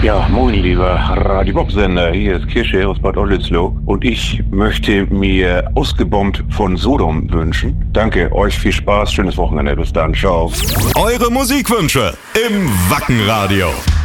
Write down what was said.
Ja, moin, lieber Radio Bob-Sender. Hier ist Kirsche aus Bad Oldesloe und ich möchte mir Ausgebombt von Sodom wünschen. Danke, euch viel Spaß, schönes Wochenende. Bis dann, ciao. Eure Musikwünsche im Wackenradio.